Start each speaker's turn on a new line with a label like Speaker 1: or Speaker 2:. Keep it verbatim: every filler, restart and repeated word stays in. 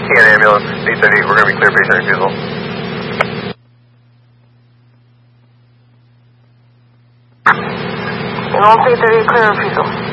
Speaker 1: Can ambulance, eight seventy-eight, we're going to be clear patient refusal.
Speaker 2: Ambulance eight thirty-eight, clear refusal.